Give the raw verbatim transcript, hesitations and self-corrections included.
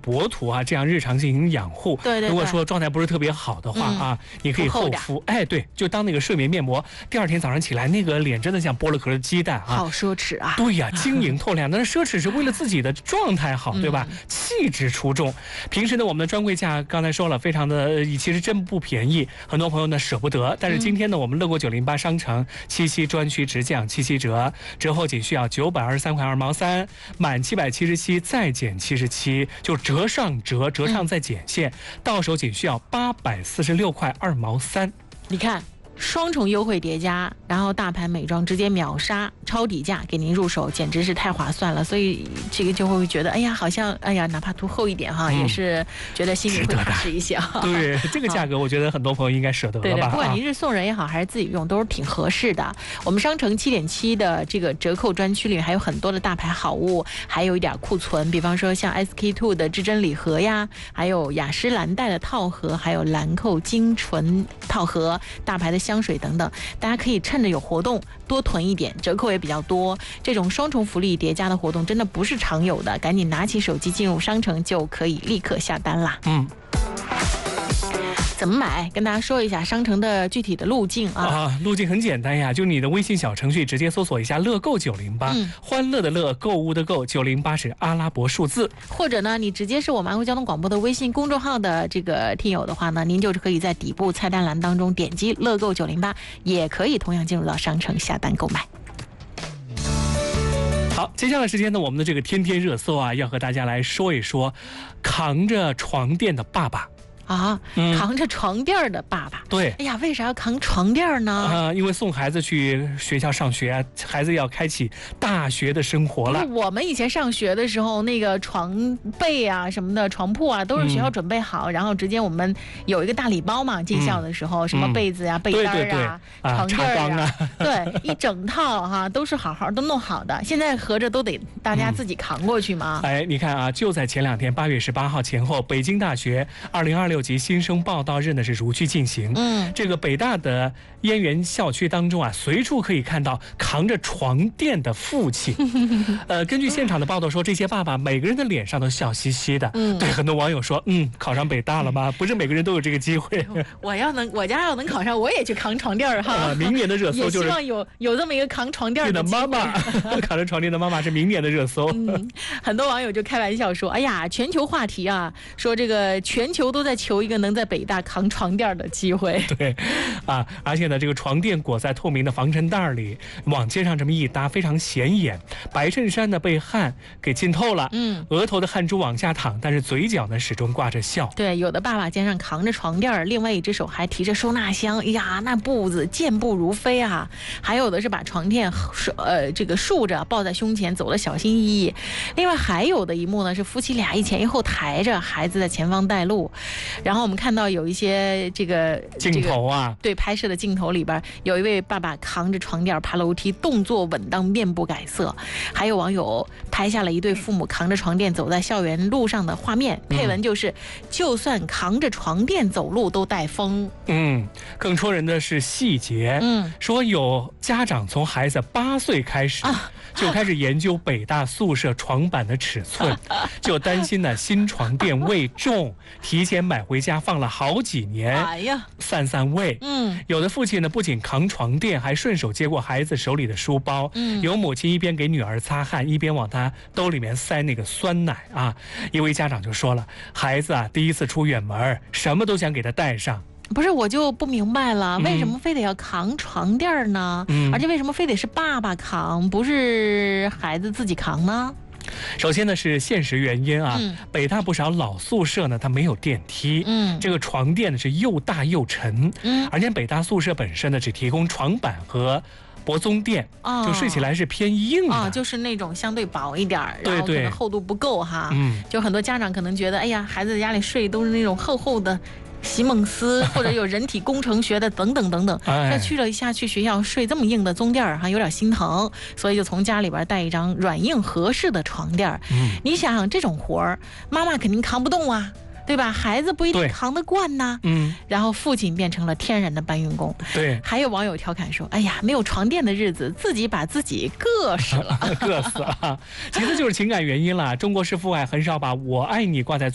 薄涂啊，这样日常进行养护。 对对对。 如果说状态不是特别好的话、嗯、啊，你可以厚敷。哎，对，就当那个睡眠面膜。第二天早上起来，那个脸真的像剥了壳的鸡蛋啊！ 好奢侈啊！ 对呀，晶莹透亮。但是奢侈是为了自己的状态好，对吧？嗯、气质出众。平时呢，我们的专柜价刚才说了，非常的，其实真不便宜。很多朋友呢舍不得，但是今天呢，我们乐购九零八商城七夕专区直降七夕折，折后仅需要九百二十三块二毛三，满七百七十七再减七十七，就折上折，折上再减线，嗯、到手仅需要八百四十六块二毛三。 你看。双重优惠叠加，然后大牌美妆直接秒杀超底价给您入手，简直是太划算了。所以这个就会觉得，哎呀，好像哎呀，哪怕涂厚一点哈，嗯、也是觉得心里会踏实一些。 对，这个价格我觉得很多朋友应该舍得了吧？ 对对，不管您是送人也好，还是自己用，都是挺合适的。我们商城七点七的这个折扣专区里还有很多的大牌好物，还有一点库存，比方说像 S K two 的至臻礼盒呀，还有雅诗兰黛的套盒，还有兰蔻精纯套盒，大牌的香水等等，大家可以趁着有活动多囤一点，折扣也比较多。这种双重福利叠加的活动真的不是常有的，赶紧拿起手机进入商城就可以立刻下单啦。 嗯。 怎么买？跟大家说一下商城的具体的路径啊！ 啊，路径很简单呀，就你的微信小程序直接搜索一下"乐购九零八"，欢乐的乐，购物的购，九零八是阿拉伯数字。 或者呢，你直接是我们安徽交通广播的微信公众号的这个听友的话呢，您就是可以在底部菜单栏当中点击"乐购九零八"，也可以同样进入到商城下单购买。 好，接下来时间呢，我们的这个天天热搜啊，要和大家来说一说扛着床垫的爸爸。 啊，扛着床垫的爸爸。 对， 哎呀，为啥要扛床垫呢？ 啊、呃，因为送孩子去学校上学，孩子要开启大学的生活了。 我们以前上学的时候，那个床被啊什么的，床铺啊，都是学校准备好，嗯、然后直接我们有一个大礼包嘛，进校的时候，嗯、什么被子呀、啊、被单啊、 对对对床垫啊， 啊对，一整套哈、啊，都是好好都弄好的。现在合着都得大家自己扛过去吗？ 嗯、哎，你看啊，就在前两天，八月十八号前后，北京大学二零二六级新生报到日呢是如期进行。嗯，这个北大的燕园校区当中啊，随处可以看到扛着床垫的父亲。呃，根据现场的报道说，这些爸爸每个人的脸上都笑嘻嘻的。嗯，对很多网友说，嗯，考上北大了吗？不是每个人都有这个机会。 我要能，我家要能考上，我也去扛床垫哈。 呃，明年的热搜就是也希望有有这么一个扛床垫的妈妈，扛着床垫的妈妈是明年的热搜。 嗯，很多网友就开玩笑说，哎呀，全球话题啊，说这个全球都在求一个能在北大扛床垫的机会。 对，啊，而且呢，这个床垫裹在透明的防尘袋里，往肩上这么一搭，非常显眼。白衬衫呢被汗给浸透了，嗯，额头的汗珠往下淌，但是嘴角呢始终挂着笑。 对，有的爸爸肩上扛着床垫，另外一只手还提着收纳箱，哎呀，那步子健步如飞啊！还有的是把床垫呃这个竖着抱在胸前，走得小心翼翼。另外还有的一幕呢，是夫妻俩一前一后抬着孩子在前方带路，然后我们看到有一些这个镜头啊， 这个、对拍摄的镜头里边，有一位爸爸扛着床垫爬楼梯，动作稳当，面不改色。还有网友拍下了一对父母扛着床垫走在校园路上的画面，配文就是：“就算扛着床垫走路都带风。” 嗯，更戳人的是细节，嗯，说有家长从孩子八岁开始、啊、就开始研究北大宿舍床板的尺寸，就担心呢新床垫未重，提前买回家放了好几年， 哎呀， 散散味。嗯，有的父亲呢不仅扛床垫，还顺手接过孩子手里的书包，嗯，有母亲一边给女儿擦汗，一边往他兜里面塞那个酸奶啊。一位家长就说了，孩子啊第一次出远门，什么都想给他带上。 不是，我就不明白了，为什么非得要扛床垫呢？嗯，而且为什么非得是爸爸扛，不是孩子自己扛呢？ 首先呢是现实原因啊，嗯、北大不少老宿舍呢它没有电梯，嗯，这个床垫呢是又大又沉，嗯，而且北大宿舍本身呢只提供床板和泊松垫，哦、就睡起来是偏硬的， 哦，就是那种相对薄一点， 对对， 然后可能厚度不够哈，嗯，就很多家长可能觉得，哎呀，孩子在家里睡都是那种厚厚的席梦思或者有人体工程学的等等等等，那、哎、去了一下去学校睡这么硬的棕垫哈，有点心疼，所以就从家里边带一张软硬合适的床垫。嗯，你想想这种活儿，妈妈肯定扛不动啊，对吧？孩子不一定扛得惯呐。嗯，然后父亲变成了天然的搬运工。 对， 还有网友调侃说：“哎呀，没有床垫的日子，自己把自己硌死了， 硌死了。”其实就是情感原因了。中国式父爱很少把我爱你挂在